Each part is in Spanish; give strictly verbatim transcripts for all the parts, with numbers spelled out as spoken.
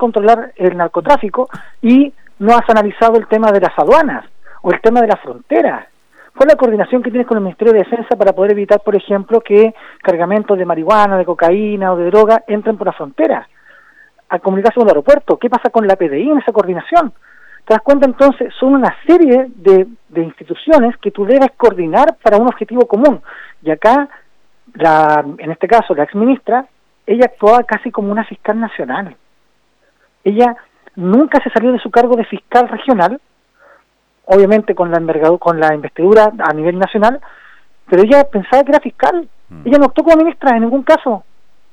controlar el narcotráfico y no has analizado el tema de las aduanas o el tema de las fronteras. ¿Cuál es la coordinación que tienes con el Ministerio de Defensa para poder evitar, por ejemplo, que cargamentos de marihuana, de cocaína o de droga entren por la frontera a comunicarse con el aeropuerto? ¿Qué pasa con la P D I en esa coordinación? ¿Te das cuenta? Entonces, son una serie de, de instituciones que tú debes coordinar para un objetivo común. Y acá, la, en este caso, la exministra, ella actuaba casi como una fiscal nacional. Ella nunca se salió de su cargo de fiscal regional, obviamente con la envergadura, con la investidura a nivel nacional, pero ella pensaba que era fiscal. Mm. Ella no actuó como ministra en ningún caso.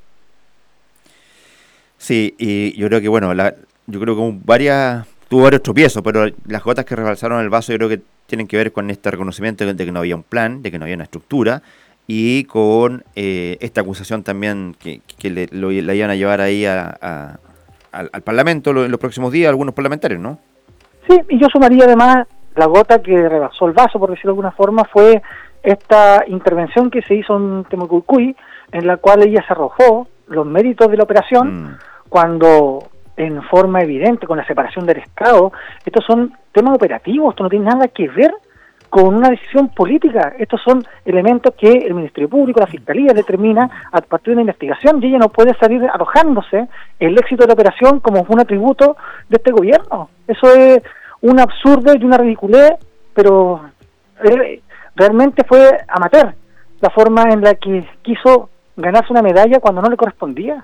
Sí, y yo creo que, bueno, la, yo creo que varias... tuvo varios tropiezos, pero las gotas que rebalsaron el vaso yo creo que tienen que ver con este reconocimiento de que no había un plan, de que no había una estructura, y con eh, esta acusación también que, que le, lo, la iban a llevar ahí a, a, al, al Parlamento lo, en los próximos días, algunos parlamentarios, ¿no? Sí, y yo sumaría además la gota que rebasó el vaso, por decirlo de alguna forma, fue esta intervención que se hizo en Temucuicui, en la cual ella se arrojó los méritos de la operación, mm. cuando... en forma evidente, con la separación del Estado. Estos son temas operativos, esto no tiene nada que ver con una decisión política. Estos son elementos que el Ministerio Público, la Fiscalía determina a partir de una investigación, y ella no puede salir arrojándose el éxito de la operación como un atributo de este gobierno. Eso es un absurdo y una ridiculez, pero realmente fue amateur la forma en la que quiso ganarse una medalla cuando no le correspondía.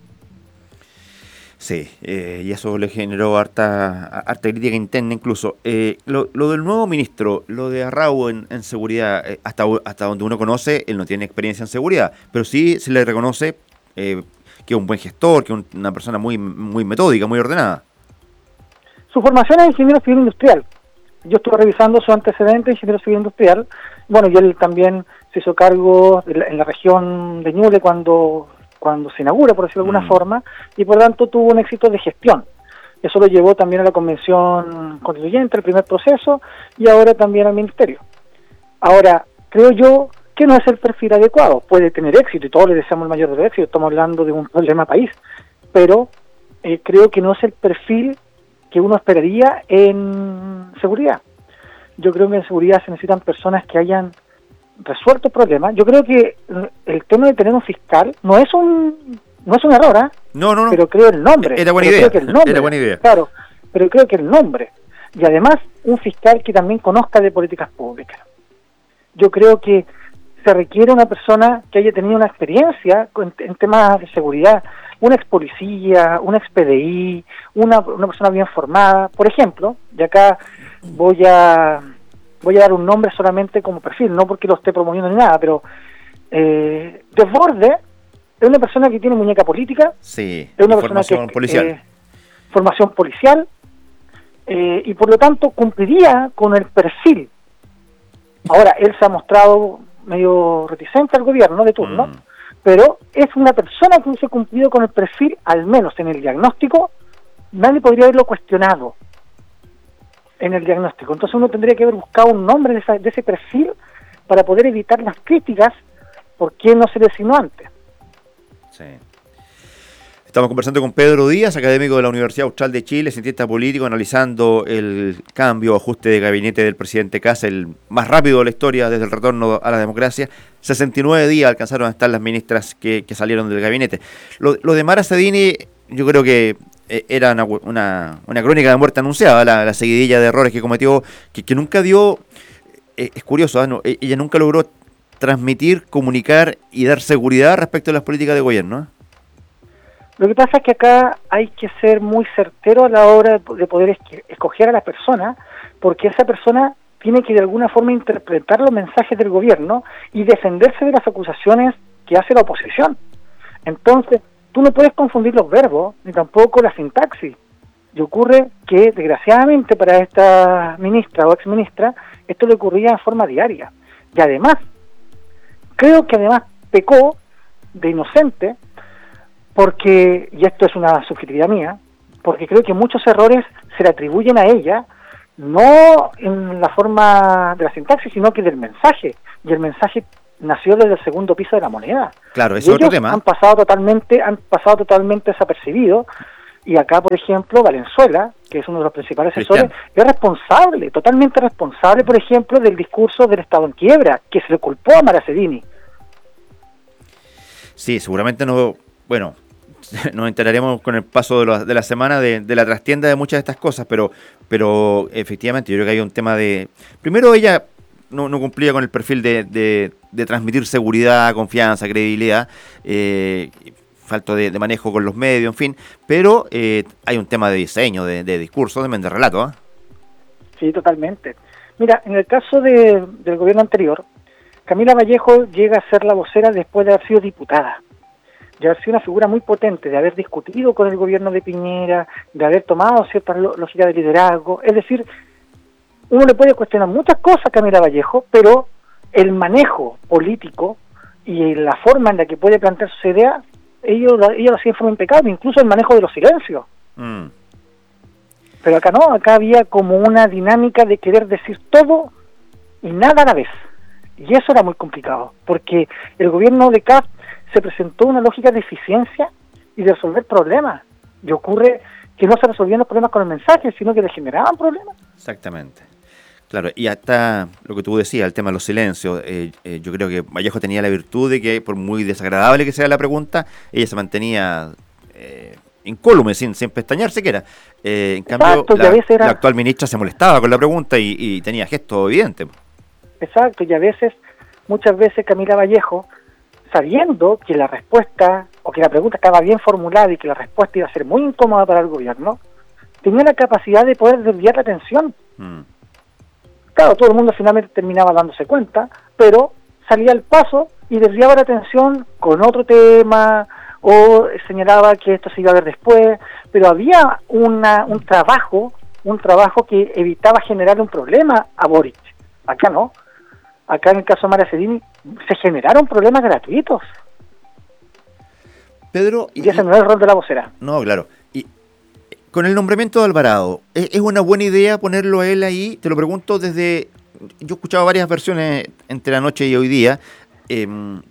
Sí, eh, y eso le generó harta, harta crítica interna incluso. Eh, lo, lo del nuevo ministro, lo de Arrau en, en seguridad, eh, hasta, hasta donde uno conoce, él no tiene experiencia en seguridad, pero sí se le reconoce eh, que es un buen gestor, que es un, una persona muy, muy metódica, muy ordenada. Su formación es ingeniero civil industrial. Yo estuve revisando su antecedente, ingeniero civil industrial. Bueno, y él también se hizo cargo de la, en la región de Ñuble cuando... cuando se inaugura, por decirlo de alguna mm. forma, y por lo tanto tuvo un éxito de gestión. Eso lo llevó también a la Convención Constituyente, el primer proceso, y ahora también al Ministerio. Ahora, creo yo que no es el perfil adecuado. Puede tener éxito, y todos le deseamos el mayor de los éxitos, estamos hablando de un problema país, pero eh, creo que no es el perfil que uno esperaría en seguridad. Yo creo que en seguridad se necesitan personas que hayan resuelto el problema. Yo creo que el tema de tener un fiscal no es un no es un error, ¿eh? No, no, no. Pero creo el nombre. Era buena idea. Creo que el nombre, Era buena idea. Claro, pero creo que el nombre. Y además, un fiscal que también conozca de políticas públicas. Yo creo que se requiere una persona que haya tenido una experiencia en, en temas de seguridad, una ex policía, una ex P D I, una, una persona bien formada. Por ejemplo, y acá voy a voy a dar un nombre solamente como perfil, no porque lo esté promoviendo ni nada, pero eh, Desbordes es una persona que tiene muñeca política, sí, es una persona formación que policial. Eh, formación policial, eh, y por lo tanto cumpliría con el perfil. Ahora, él se ha mostrado medio reticente al gobierno de turno, mm. pero es una persona que hubiese cumplido con el perfil, al menos en el diagnóstico, nadie podría haberlo cuestionado en el diagnóstico. Entonces uno tendría que haber buscado un nombre de, esa, de ese perfil para poder evitar las críticas por qué no se designó antes. Sí. Estamos conversando con Pedro Díaz, académico de la Universidad Austral de Chile, cientista político, analizando el cambio o ajuste de gabinete del presidente Kast, el más rápido de la historia desde el retorno a la democracia. sesenta y nueve días alcanzaron a estar las ministras que, que salieron del gabinete. Lo, lo de Mara Zadini, yo creo que era una, una, una crónica de muerte anunciada, la, la seguidilla de errores que cometió, que, que nunca dio, eh, es curioso, ¿eh? no, ella nunca logró transmitir, comunicar y dar seguridad respecto a las políticas de gobierno, ¿eh? Lo que pasa es que acá hay que ser muy certero a la hora de poder escoger a la persona, porque esa persona tiene que de alguna forma interpretar los mensajes del gobierno y defenderse de las acusaciones que hace la oposición. Entonces, tú no puedes confundir los verbos, ni tampoco la sintaxis. Y ocurre que, desgraciadamente para esta ministra o exministra, esto le ocurría de forma diaria. Y además, creo que además pecó de inocente, porque, y esto es una subjetividad mía, porque creo que muchos errores se le atribuyen a ella, no en la forma de la sintaxis, sino que del mensaje. Y el mensaje nació desde el segundo piso de la moneda. Claro, es y otro ellos tema. Han pasado totalmente, han pasado totalmente desapercibidos, Y acá, por ejemplo, Valenzuela, que es uno de los principales asesores, Cristian. es responsable, totalmente responsable, por ejemplo, del discurso del Estado en quiebra, que se le culpó a Maracedini. Sí, seguramente no, bueno, nos enteraremos con el paso de la, de la semana de, de la trastienda de muchas de estas cosas, pero, pero efectivamente yo creo que hay un tema de... Primero, ella no, no cumplía con el perfil de, de, de transmitir seguridad, confianza, credibilidad, eh, falto de, de manejo con los medios, en fin, pero eh, hay un tema de diseño, de, de discurso, también de relato, ¿eh? Sí, totalmente. Mira, en el caso de, del gobierno anterior, Camila Vallejo llega a ser la vocera después de haber sido diputada, de haber sido una figura muy potente, de haber discutido con el gobierno de Piñera, de haber tomado ciertas lógicas de liderazgo. Es decir, uno le puede cuestionar muchas cosas a Camila Vallejo, pero el manejo político y la forma en la que puede plantear sus ideas, ellos, ellos lo hacían de forma impecable, incluso el manejo de los silencios. Mm. Pero acá no, acá había como una dinámica de querer decir todo y nada a la vez. Y eso era muy complicado, porque el gobierno de C A F se presentó una lógica de eficiencia y de resolver problemas. Y ocurre que no se resolvían los problemas con el mensaje, sino que le generaban problemas. Exactamente. Claro, y hasta lo que tú decías, el tema de los silencios, eh, eh, yo creo que Vallejo tenía la virtud de que, por muy desagradable que sea la pregunta, ella se mantenía eh, incólume, sin, sin pestañear siquiera. Eh, en Exacto, cambio, la, era... la actual ministra se molestaba con la pregunta y, y tenía gesto evidente. Exacto, y a veces, muchas veces Camila Vallejo, sabiendo que la respuesta, o que la pregunta estaba bien formulada y que la respuesta iba a ser muy incómoda para el gobierno, tenía la capacidad de poder desviar la atención. Mm. Claro, todo el mundo finalmente terminaba dándose cuenta, pero salía al paso y desviaba la atención con otro tema, o señalaba que esto se iba a ver después, pero había una, un trabajo, un trabajo que evitaba generar un problema a Boric. Acá no. Acá en el caso de Maracedini se generaron problemas gratuitos. Pedro, y, y ese no es el rol de la vocera. No, claro. Y con el nombramiento de Alvarado, ¿es, es una buena idea ponerlo a él ahí? Te lo pregunto desde... Yo he escuchado varias versiones entre anoche y hoy día. Eh,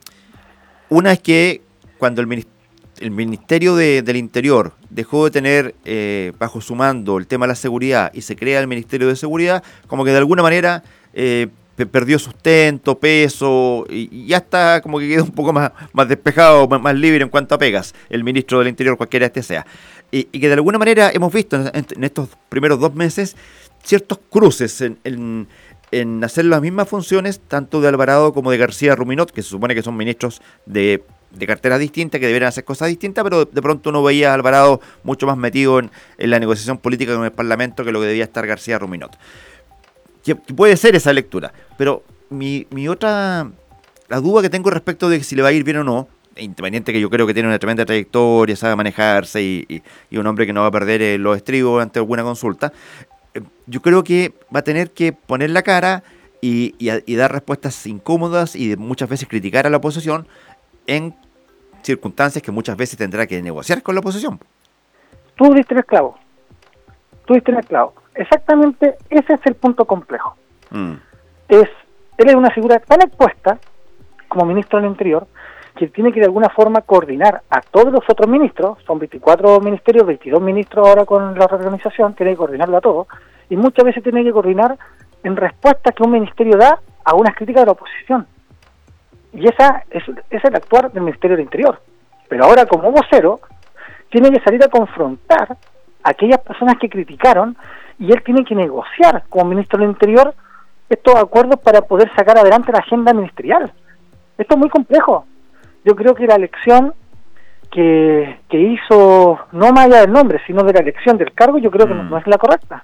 una es que cuando el, minist- el Ministerio de, del Interior dejó de tener eh, bajo su mando el tema de la seguridad y se crea el Ministerio de Seguridad, como que de alguna manera... Eh, perdió sustento, peso, y ya está como que queda un poco más, más despejado, más, más libre en cuanto a pegas, el ministro del Interior, cualquiera este sea. Y, y que de alguna manera hemos visto en, en estos primeros dos meses ciertos cruces en, en, en hacer las mismas funciones, tanto de Alvarado como de García Ruminot, que se supone que son ministros de, de carteras distintas, que deberían hacer cosas distintas, pero de pronto uno veía a Alvarado mucho más metido en, en la negociación política con el Parlamento que lo que debía estar García Ruminot. Que puede ser esa lectura, pero mi, mi otra, la duda que tengo respecto de si le va a ir bien o no, independiente que yo creo que tiene una tremenda trayectoria, sabe manejarse y, y, y un hombre que no va a perder eh, los estribos ante alguna consulta, eh, yo creo que va a tener que poner la cara y, y, y dar respuestas incómodas y muchas veces criticar a la oposición en circunstancias que muchas veces tendrá que negociar con la oposición. Tú diste el clavo, tú diste el clavo. Exactamente, ese es el punto complejo. Mm. Es, él es una figura tan expuesta como ministro del Interior que tiene que de alguna forma coordinar a todos los otros ministros, son veinticuatro ministerios, veintidós ministros ahora con la reorganización, tiene que coordinarlo a todos, y muchas veces tiene que coordinar en respuesta que un ministerio da a unas críticas de la oposición. Y esa es, es el actuar del Ministerio del Interior. Pero ahora como vocero, tiene que salir a confrontar a aquellas personas que criticaron, y él tiene que negociar como ministro del Interior estos acuerdos para poder sacar adelante la agenda ministerial. Esto es muy complejo. Yo creo que la elección que, que hizo, no más allá del nombre, sino de la elección del cargo, yo creo mm. que no, no es la correcta.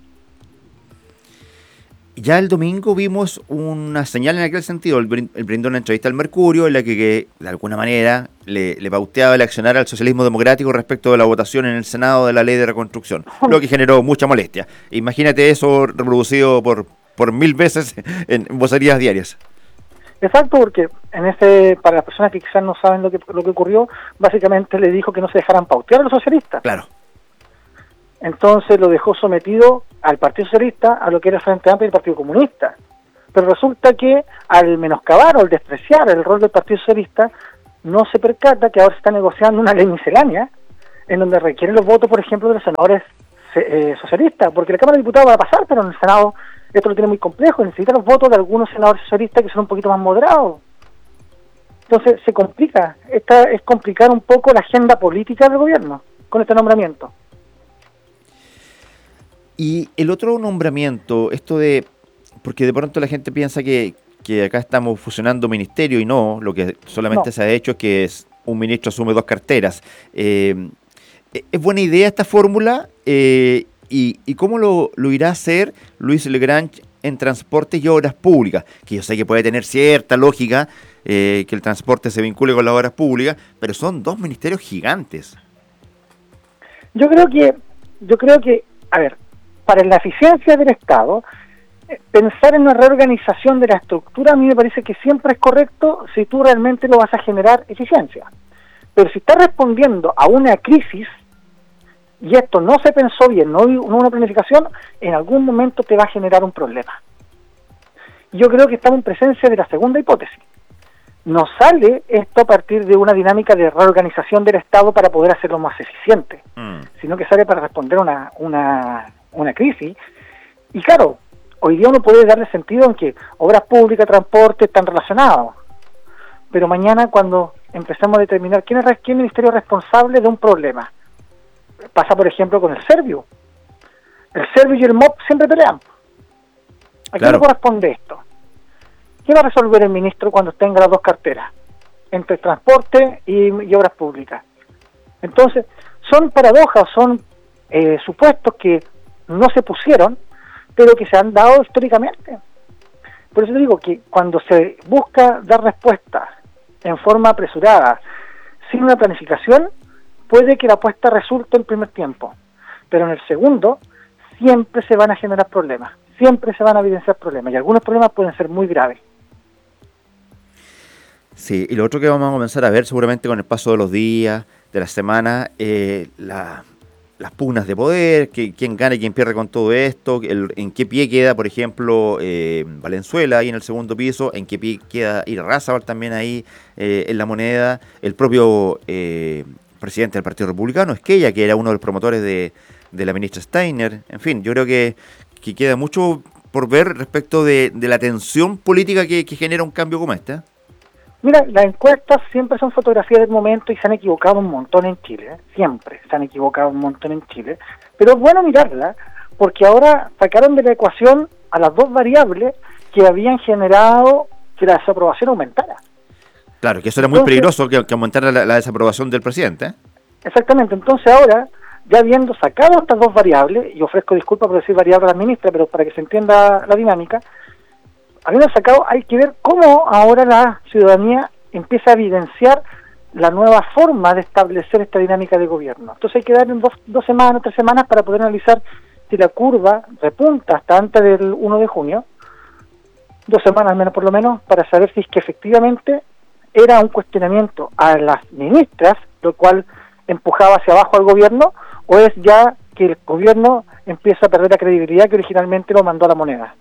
Ya el domingo vimos una señal en aquel sentido. Él brindó una entrevista al Mercurio en la que, que de alguna manera le, le pauteaba el accionar al socialismo democrático respecto de la votación en el Senado de la ley de reconstrucción, lo que generó mucha molestia. Imagínate eso reproducido por, por mil veces en, en vocerías diarias. Exacto, porque en ese, para las personas que quizás no saben lo que, lo que ocurrió, básicamente le dijo que no se dejaran pautear a los socialistas. Claro. Entonces lo dejó sometido al Partido Socialista, a lo que era el Frente Amplio y el Partido Comunista. Pero resulta que al menoscabar o al despreciar el rol del Partido Socialista, no se percata que ahora se está negociando una ley miscelánea en donde requieren los votos, por ejemplo, de los senadores eh, socialistas, porque la Cámara de Diputados va a pasar, pero en el Senado esto lo tiene muy complejo, necesita los votos de algunos senadores socialistas que son un poquito más moderados. Entonces se complica, esta es complicar un poco la agenda política del gobierno con este nombramiento. Y el otro nombramiento, esto de, porque de pronto la gente piensa que, que acá estamos fusionando ministerio y no, lo que solamente no. se ha hecho es que es un ministro asume dos carteras. Eh, ¿Es buena idea esta fórmula? Eh, y, ¿Y cómo lo, lo irá a hacer Luis Legrand en Transportes y Obras Públicas? Que yo sé que puede tener cierta lógica eh, que el transporte se vincule con las obras públicas, pero son dos ministerios gigantes. Yo creo que, yo creo que, a ver, para la eficiencia del Estado, pensar en una reorganización de la estructura a mí me parece que siempre es correcto si tú realmente lo vas a generar eficiencia. Pero si estás respondiendo a una crisis, y esto no se pensó bien, no hubo una planificación, en algún momento te va a generar un problema. Yo creo que estamos en presencia de la segunda hipótesis. No sale esto a partir de una dinámica de reorganización del Estado para poder hacerlo más eficiente, mm. sino que sale para responder a una, una, una crisis. Y claro, hoy día uno puede darle sentido en que obras públicas, transporte están relacionados, pero mañana cuando empezamos a determinar quién es quién ministerio responsable de un problema, pasa por ejemplo con el Servio. El Servio y el M O P siempre pelean. ¿A quién le corresponde esto? ¿Qué va a resolver el ministro cuando tenga las dos carteras? Entre transporte y, y obras públicas. Entonces, son paradojas, son eh, supuestos que no se pusieron, pero que se han dado históricamente. Por eso digo que cuando se busca dar respuestas en forma apresurada, sin una planificación, puede que la apuesta resulte en primer tiempo, pero en el segundo siempre se van a generar problemas, siempre se van a evidenciar problemas, y algunos problemas pueden ser muy graves. Sí, y lo otro que vamos a comenzar a ver seguramente con el paso de los días, de las semanas, eh, la, las pugnas de poder, que, quién gana y quién pierde con todo esto, el, en qué pie queda, por ejemplo, eh, Valenzuela ahí en el segundo piso, en qué pie queda Irarrázaval también ahí eh, en la moneda, el propio eh, presidente del Partido Republicano, Esquella, que era uno de los promotores de, de la ministra Steiner. En fin, yo creo que, que queda mucho por ver respecto de, de la tensión política que, que genera un cambio como este. Mira, las encuestas siempre son fotografías del momento y se han equivocado un montón en Chile, ¿eh? Siempre se han equivocado un montón en Chile, pero es bueno mirarla porque ahora sacaron de la ecuación a las dos variables que habían generado que la desaprobación aumentara. Claro, que eso era muy entonces, peligroso, que, que aumentara la, la desaprobación del presidente. ¿eh? Exactamente, entonces ahora, ya habiendo sacado estas dos variables, y ofrezco disculpas por decir variables a la ministra, pero para que se entienda la dinámica, habiendo sacado, hay que ver cómo ahora la ciudadanía empieza a evidenciar la nueva forma de establecer esta dinámica de gobierno. Entonces hay que darle dos, dos semanas, tres semanas para poder analizar si la curva repunta hasta antes del uno de junio, dos semanas al menos por lo menos, para saber si es que efectivamente era un cuestionamiento a las ministras, lo cual empujaba hacia abajo al gobierno, o es ya que el gobierno empieza a perder la credibilidad que originalmente lo mandó a la moneda.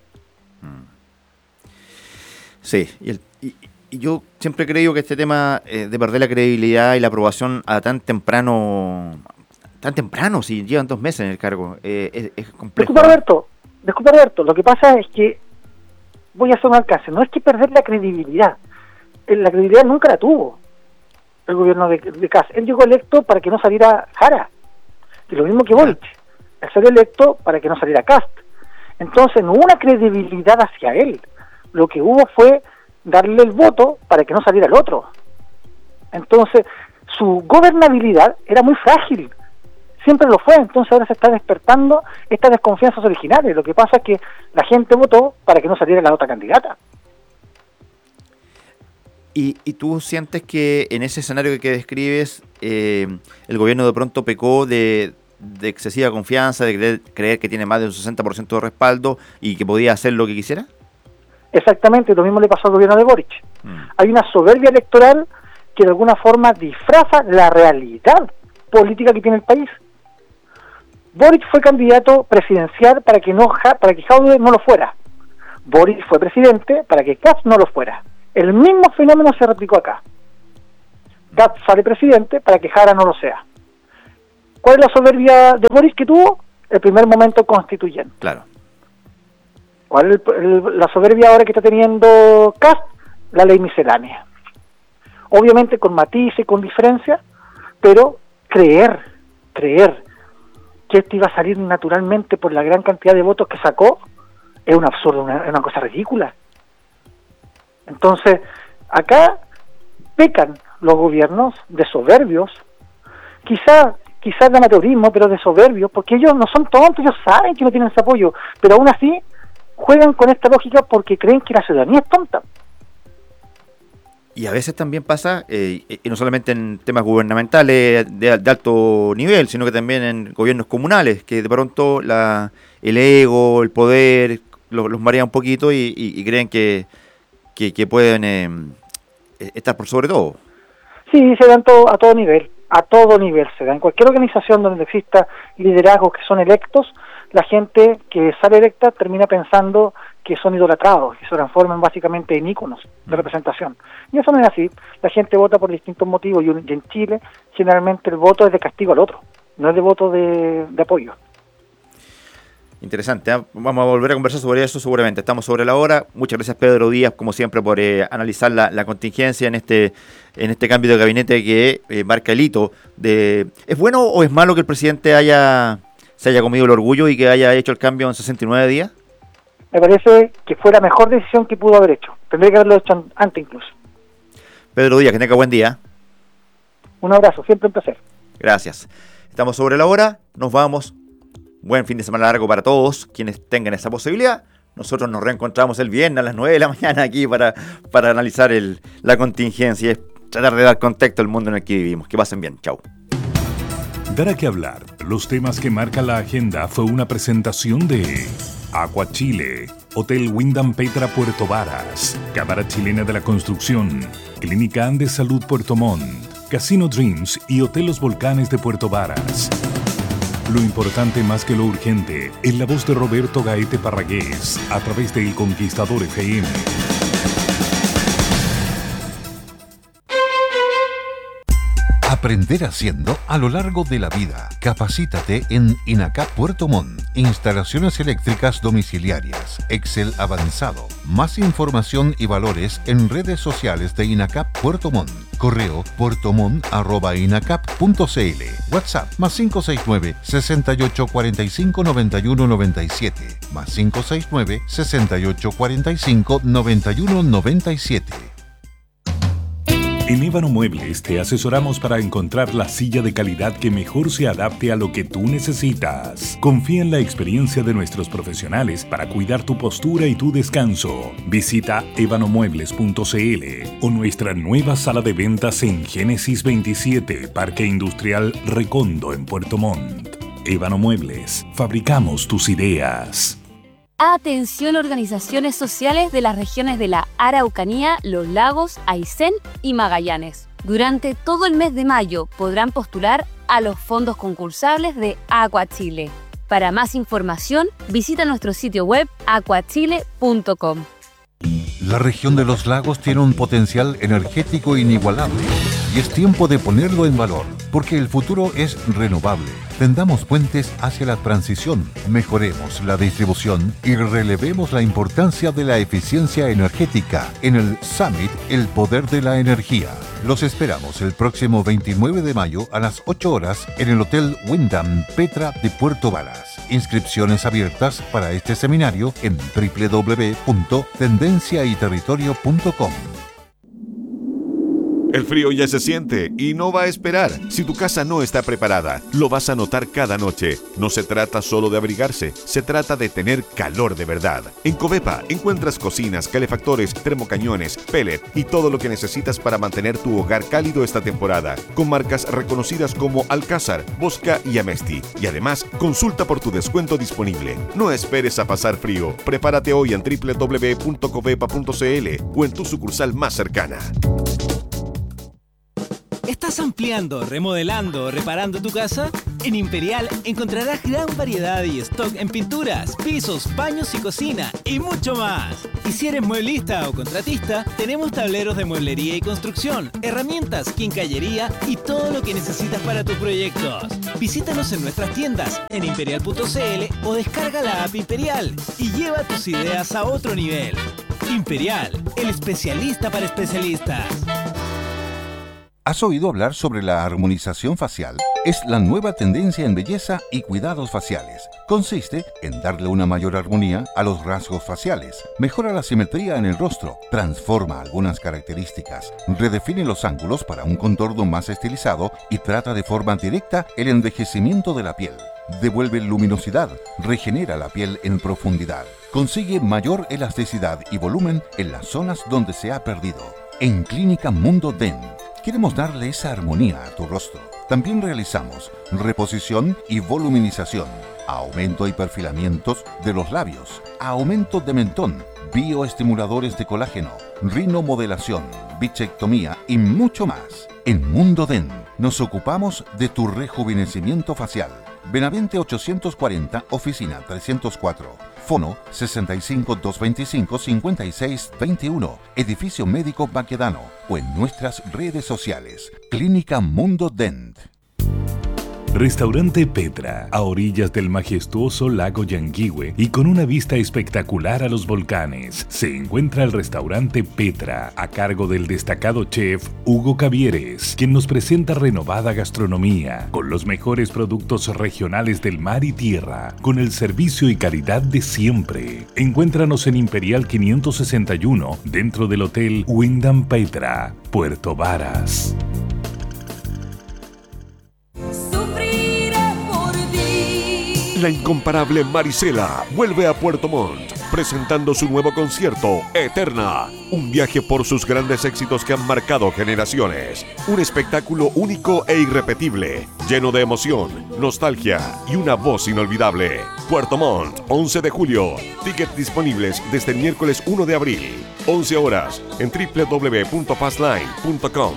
Sí, y, el, y, y yo siempre he creído que este tema eh, de perder la credibilidad y la aprobación a tan temprano, tan temprano, si llevan dos meses en el cargo, eh, es, es complejo. Disculpa, Alberto, disculpa, Alberto, lo que pasa es que, voy a hacer un alcance, no es que perder la credibilidad, la credibilidad nunca la tuvo el gobierno de, de Kast. Él llegó electo para que no saliera Jara, y lo mismo que Boric, él salió electo para que no saliera Kast. Entonces no hubo una credibilidad hacia él. Lo que hubo fue darle el voto para que no saliera el otro. Entonces, su gobernabilidad era muy frágil. Siempre lo fue. Entonces ahora se está despertando estas desconfianzas originales. Lo que pasa es que la gente votó para que no saliera la otra candidata. ¿Y, y tú sientes que en ese escenario que describes, eh, el gobierno de pronto pecó de, de excesiva confianza, de creer, creer que tiene más de un sesenta por ciento de respaldo y que podía hacer lo que quisiera? Exactamente, lo mismo le pasó al gobierno de Boric. Mm. Hay una soberbia electoral que de alguna forma disfraza la realidad política que tiene el país. Boric fue candidato presidencial para que no para que Jaude no lo fuera. Boric fue presidente para que Kast no lo fuera. El mismo fenómeno se replicó acá. Kast sale presidente para que Jara no lo sea. ¿Cuál es la soberbia de Boris que tuvo? El primer momento constituyente. Claro. ¿Cuál es el, el, la soberbia ahora que está teniendo Kast? La ley miscelánea. Obviamente con matices, con diferencias, pero creer, creer que esto iba a salir naturalmente por la gran cantidad de votos que sacó, es un absurdo, una, una cosa ridícula. Entonces, acá pecan los gobiernos de soberbios, quizá, quizás de amateurismo, pero de soberbios, porque ellos no son tontos, ellos saben que no tienen ese apoyo, pero aún así juegan con esta lógica porque creen que la ciudadanía es tonta. Y a veces también pasa, eh, y no solamente en temas gubernamentales de, de alto nivel, sino que también en gobiernos comunales, que de pronto la, el ego, el poder, los, los marea un poquito y, y, y creen que, que, que pueden eh, estar por sobre todo. Sí, se dan todo, a todo nivel, a todo nivel se da. En cualquier organización donde exista liderazgos que son electos, la gente que sale electa termina pensando que son idolatrados y se transforman básicamente en íconos de representación. Y eso no es así. La gente vota por distintos motivos y en Chile generalmente el voto es de castigo al otro, no es de voto de, de apoyo. Interesante, ¿eh? Vamos a volver a conversar sobre eso seguramente. Estamos sobre la hora. Muchas gracias, Pedro Díaz, como siempre, por eh, analizar la, la contingencia en este en este cambio de gabinete que eh, marca el hito. De, ¿es bueno o es malo que el presidente haya se haya comido el orgullo y que haya hecho el cambio en sesenta y nueve días? Me parece que fue la mejor decisión que pudo haber hecho. Tendría que haberlo hecho antes incluso. Pedro Díaz, que tenga buen día. Un abrazo, siempre un placer. Gracias. Estamos sobre la hora, nos vamos. Buen fin de semana largo para todos quienes tengan esa posibilidad. Nosotros nos reencontramos el viernes a las nueve de la mañana aquí para, para analizar el, la contingencia y tratar de dar contexto al mundo en el que vivimos. Que pasen bien. Chau. Dar a qué hablar. Los temas que marca la agenda fue una presentación de Aqua Chile, Hotel Wyndham Petra Puerto Varas, Cámara Chilena de la Construcción, Clínica Andes Salud Puerto Montt, Casino Dreams y Hotel Los Volcanes de Puerto Varas. Lo importante más que lo urgente, en la voz de Roberto Gaete Parragués, a través de El Conquistador F M. Aprender haciendo a lo largo de la vida. Capacítate en INACAP Puerto Montt. Instalaciones eléctricas domiciliarias. Excel avanzado. Más información y valores en redes sociales de INACAP Puerto Montt. Correo puertomont arroba inacap punto cl. WhatsApp más cinco seis nueve, seis ocho cuatro cinco, nueve uno nueve siete. Más cinco seis nueve, seis ocho cuatro cinco, nueve uno nueve siete. En Ébano Muebles te asesoramos para encontrar la silla de calidad que mejor se adapte a lo que tú necesitas. Confía en la experiencia de nuestros profesionales para cuidar tu postura y tu descanso. Visita ébano muebles punto cl o nuestra nueva sala de ventas en Génesis veintisiete, Parque Industrial Recondo en Puerto Montt. Ébano Muebles, fabricamos tus ideas. Atención organizaciones sociales de las regiones de la Araucanía, Los Lagos, Aysén y Magallanes. Durante todo el mes de mayo podrán postular a los fondos concursables de Aqua Chile. Para más información, visita nuestro sitio web aqua chile punto com. La región de los lagos tiene un potencial energético inigualable y es tiempo de ponerlo en valor, porque el futuro es renovable. Tendamos puentes hacia la transición, mejoremos la distribución y relevemos la importancia de la eficiencia energética en el Summit El Poder de la Energía. Los esperamos el próximo veintinueve de mayo a las ocho horas en el Hotel Wyndham Petra de Puerto Varas. Inscripciones abiertas para este seminario en doble u doble u doble u punto tendencia y territorio punto com. El frío ya se siente y no va a esperar. Si tu casa no está preparada, lo vas a notar cada noche. No se trata solo de abrigarse, se trata de tener calor de verdad. En Covepa encuentras cocinas, calefactores, termocañones, pellet y todo lo que necesitas para mantener tu hogar cálido esta temporada. Con marcas reconocidas como Alcázar, Bosca y Amesti. Y además, consulta por tu descuento disponible. No esperes a pasar frío. Prepárate hoy en doble u doble u doble u punto covepa punto cl o en tu sucursal más cercana. ¿Estás ampliando, remodelando o reparando tu casa? En Imperial encontrarás gran variedad y stock en pinturas, pisos, baños y cocina y mucho más. Y si eres mueblista o contratista, tenemos tableros de mueblería y construcción, herramientas, quincallería y todo lo que necesitas para tus proyectos. Visítanos en nuestras tiendas en imperial punto c l o descarga la app Imperial y lleva tus ideas a otro nivel. Imperial, el especialista para especialistas. ¿Has oído hablar sobre la armonización facial? Es la nueva tendencia en belleza y cuidados faciales. Consiste en darle una mayor armonía a los rasgos faciales, mejora la simetría en el rostro, transforma algunas características, redefine los ángulos para un contorno más estilizado y trata de forma directa el envejecimiento de la piel. Devuelve luminosidad, regenera la piel en profundidad, consigue mayor elasticidad y volumen en las zonas donde se ha perdido. En Clínica Mundo Dent, queremos darle esa armonía a tu rostro. También realizamos reposición y voluminización, aumento y perfilamientos de los labios, aumento de mentón, bioestimuladores de colágeno, rinomodelación, bichectomía y mucho más. En Mundo Dent nos ocupamos de tu rejuvenecimiento facial. Benavente ochocientos cuarenta, oficina trescientos cuatro. Fono sesenta y cinco, doscientos veinticinco, cincuenta y seis veintiuno, Edificio Médico Baquedano, o en nuestras redes sociales. Clínica Mundo Dent. Restaurante Petra, a orillas del majestuoso lago Yanquihue y con una vista espectacular a los volcanes, se encuentra el restaurante Petra, a cargo del destacado chef Hugo Cavieres, quien nos presenta renovada gastronomía, con los mejores productos regionales del mar y tierra, con el servicio y calidad de siempre. Encuéntranos en Imperial quinientos sesenta y uno, dentro del Hotel Wyndham Petra, Puerto Varas. La incomparable Marisela vuelve a Puerto Montt, presentando su nuevo concierto, Eterna. Un viaje por sus grandes éxitos que han marcado generaciones. Un espectáculo único e irrepetible, lleno de emoción, nostalgia y una voz inolvidable. Puerto Montt, once de julio. Tickets disponibles desde el miércoles uno de abril. once horas en doble u doble u doble u punto fastline punto com.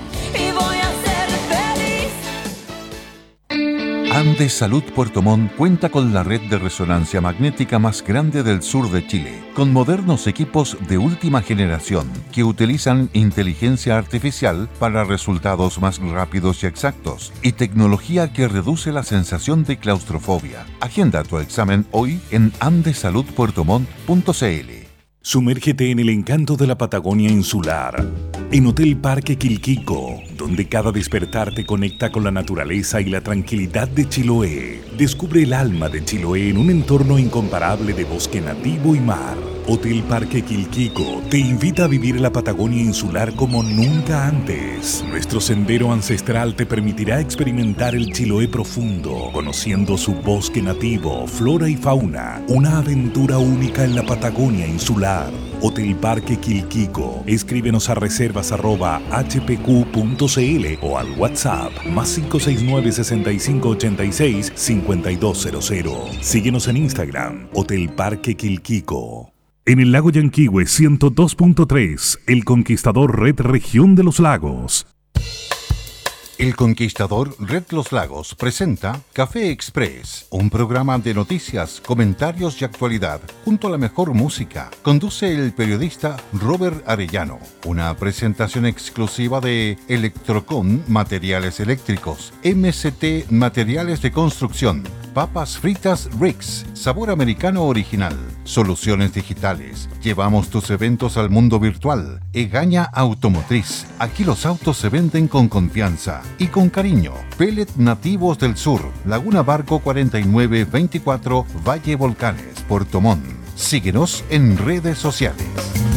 Andes Salud Puerto Montt cuenta con la red de resonancia magnética más grande del sur de Chile, con modernos equipos de última generación que utilizan inteligencia artificial para resultados más rápidos y exactos y tecnología que reduce la sensación de claustrofobia. Agenda tu examen hoy en andes salud puerto montt punto c l. Sumérgete en el encanto de la Patagonia insular, en Hotel Parque Quilquico, donde cada despertar te conecta con la naturaleza y la tranquilidad de Chiloé. Descubre el alma de Chiloé en un entorno incomparable de bosque nativo y mar. Hotel Parque Quilquico te invita a vivir la Patagonia insular como nunca antes. Nuestro sendero ancestral te permitirá experimentar el Chiloé profundo, conociendo su bosque nativo, flora y fauna. Una aventura única en la Patagonia insular. Hotel Parque Quilquico. Escríbenos a reservas arroba h p q punto c l o al WhatsApp más cinco seis nueve, sesenta y cinco ochenta y seis, cincuenta y dos cero cero. Síguenos en Instagram, Hotel Parque Quilquico. En el lago Yanquihue ciento dos punto tres, El Conquistador Red Región de los Lagos. El Conquistador Red Los Lagos presenta Café Express, un programa de noticias, comentarios y actualidad, junto a la mejor música. Conduce el periodista Robert Arellano. Una presentación exclusiva de Electrocon Materiales Eléctricos, M C T Materiales de Construcción, Papas Fritas Rix, sabor americano original, Soluciones Digitales. Llevamos tus eventos al mundo virtual. Egaña Automotriz. Aquí los autos se venden con confianza y con cariño. Pellet Nativos del Sur, Laguna Barco cuarenta y nueve veinticuatro, Valle Volcanes, Puerto Montt. Síguenos en redes sociales.